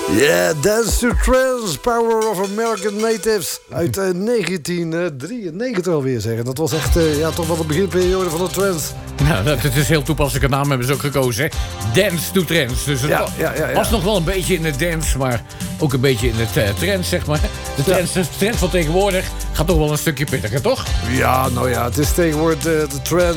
Yeah, Dance to Trance, Power of American Natives. Uit 1993 alweer zeggen. Dat was echt toch wel de beginperiode van de trance. Nou, dat is heel toepasselijke naam hebben ze ook gekozen. Hè? Dance to Trance. Dus het was nog wel een beetje in de dance, maar ook een beetje in het trance, zeg maar. De trance van tegenwoordig gaat toch wel een stukje pittiger, toch? Ja, nou ja, het is tegenwoordig de trance